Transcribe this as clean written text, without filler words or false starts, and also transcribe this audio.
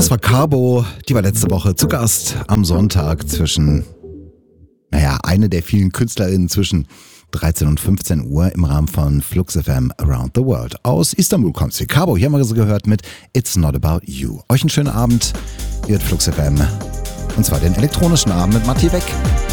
Das war Cabo, die war letzte Woche zu Gast am Sonntag zwischen, eine der vielen KünstlerInnen zwischen 13 und 15 Uhr im Rahmen von Flux FM Around the World. Aus Istanbul kommt sie. Cabo, hier haben wir sie gehört mit It's Not About You. Euch einen schönen Abend, hier hat Flux FM. Und zwar den elektronischen Abend mit Matti Weck.